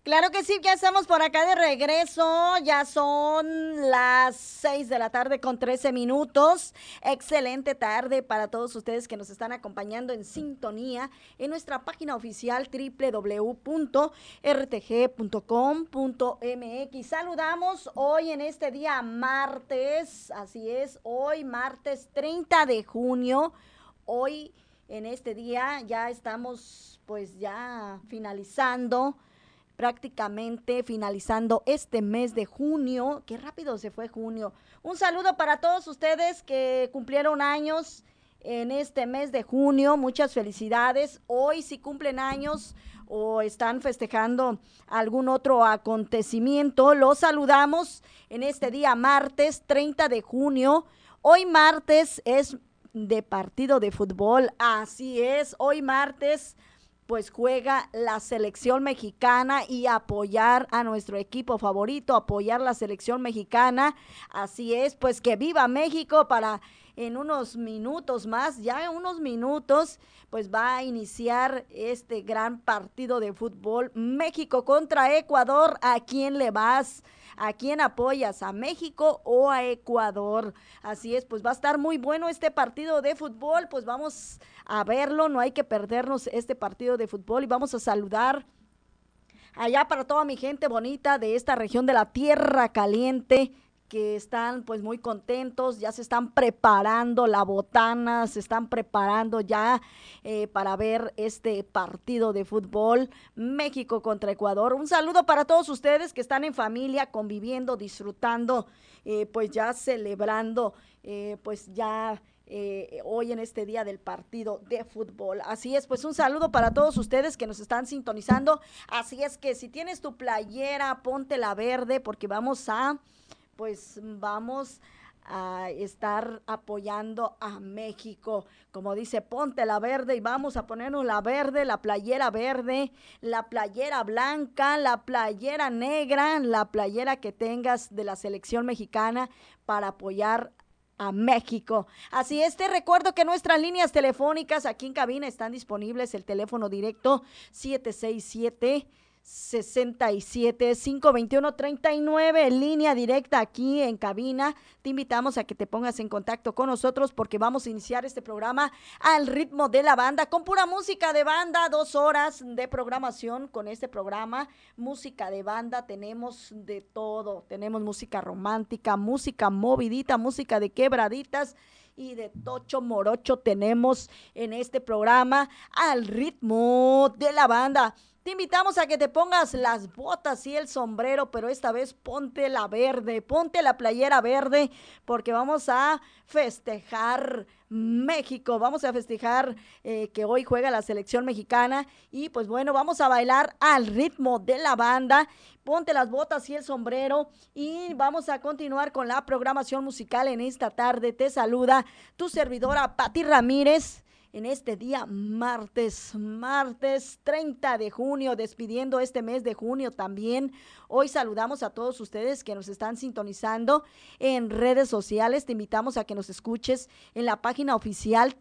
Claro que sí, ya estamos por acá de regreso, ya son las 6 de la tarde con 13 minutos. Excelente tarde para todos ustedes que nos están acompañando en sintonía en nuestra página oficial www.rtg.com.mx. Saludamos hoy en este día martes, así es, hoy martes 30 de junio, hoy en este día ya estamos pues ya finalizando prácticamente finalizando este mes de junio. Qué rápido se fue junio. Un saludo para todos ustedes que cumplieron años en este mes de junio. Muchas felicidades. Hoy si cumplen años o están festejando algún otro acontecimiento, los saludamos en este día martes 30 de junio. Hoy martes es de partido de fútbol. Así es, hoy martes pues juega la selección mexicana y apoyar a nuestro equipo favorito, apoyar la selección mexicana. Así es, pues que viva México para en unos minutos más, ya en unos minutos, pues va a iniciar este gran partido de fútbol México contra Ecuador. ¿A quién le vas? ¿A quién apoyas? ¿A México o a Ecuador? Así es, pues va a estar muy bueno este partido de fútbol, pues vamos a verlo, no hay que perdernos este partido de fútbol y vamos a saludar allá para toda mi gente bonita de esta región de la Tierra Caliente que están pues muy contentos, ya se están preparando la botana, se están preparando ya para ver este partido de fútbol México contra Ecuador. Un saludo para todos ustedes que están en familia, conviviendo, disfrutando, pues ya celebrando, pues ya hoy en este día del partido de fútbol. Así es, pues un saludo para todos ustedes que nos están sintonizando. Así es que si tienes tu playera, ponte la verde porque vamos a estar apoyando a México. Como dice, ponte la verde y vamos a ponernos la verde, la playera verde, la playera blanca, la playera negra, la playera que tengas de la selección mexicana para apoyar a México. Así es, te recuerdo que nuestras líneas telefónicas aquí en cabina están disponibles, el teléfono directo 767 67 521 39 en línea directa aquí en cabina. Te invitamos a que te pongas en contacto con nosotros porque vamos a iniciar este programa al ritmo de la banda con pura música de banda, 2 horas de programación con este programa. Música de banda, tenemos de todo, tenemos música romántica, música movidita, música de quebraditas y de tocho morocho tenemos en este programa al ritmo de la banda. Te invitamos a que te pongas las botas y el sombrero, pero esta vez ponte la verde, ponte la playera verde, porque vamos a festejar México, vamos a festejar que hoy juega la selección mexicana y pues bueno, vamos a bailar al ritmo de la banda. Ponte las botas y el sombrero y vamos a continuar con la programación musical en esta tarde. Te saluda tu servidora Pati Ramírez en este día martes 30 de junio, despidiendo este mes de junio también. Hoy saludamos a todos ustedes que nos están sintonizando en redes sociales. Te invitamos a que nos escuches en la página oficial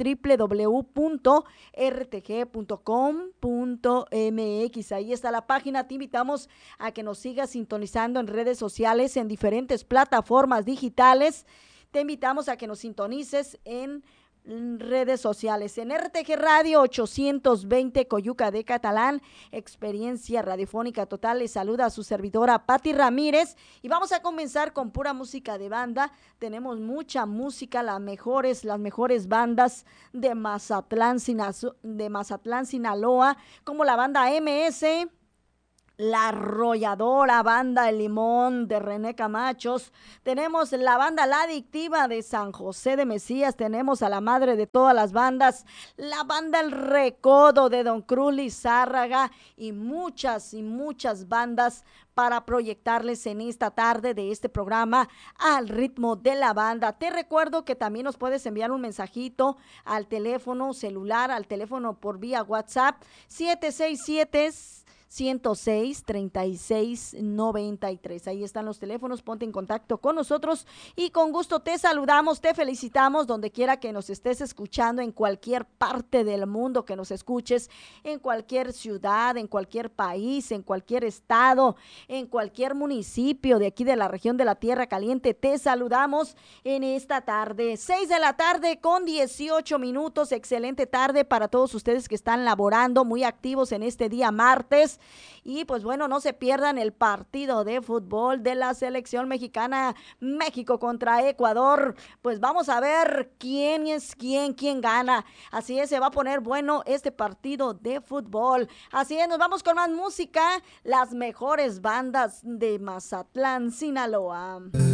www.rtg.com.mx. Ahí está la página. Te invitamos a que nos sigas sintonizando en redes sociales, en diferentes plataformas digitales. Te invitamos a que nos sintonices en redes sociales en RTG Radio 820 Coyuca de Catalán, experiencia radiofónica total. Les saluda a su servidora Pati Ramírez y vamos a comenzar con pura música de banda. Tenemos mucha música, las mejores bandas de Mazatlán, Sinaloa, como la banda MS, la arrolladora banda El Limón de René Camachos, tenemos la banda La Adictiva de San José de Mesías, tenemos a la madre de todas las bandas, la banda El Recodo de Don Cruz Lizárraga y muchas bandas para proyectarles en esta tarde de este programa al ritmo de la banda. Te recuerdo que también nos puedes enviar un mensajito al teléfono celular, al teléfono por vía WhatsApp 767 106-3693. Ahí están los teléfonos, ponte en contacto con nosotros y con gusto te saludamos, te felicitamos donde quiera que nos estés escuchando, en cualquier parte del mundo que nos escuches, en cualquier ciudad, en cualquier país, en cualquier estado, en cualquier municipio de aquí de la región de la Tierra Caliente. Te saludamos en esta tarde, 6 de la tarde con 18 minutos. Excelente tarde para todos ustedes que están laborando, muy activos en este día martes. Y pues bueno, no se pierdan el partido de fútbol de la selección mexicana, México contra Ecuador. Pues vamos a ver quién es quién gana. Así es, se va a poner bueno este partido de fútbol. Así es, nos vamos con más música, las mejores bandas de Mazatlán, Sinaloa.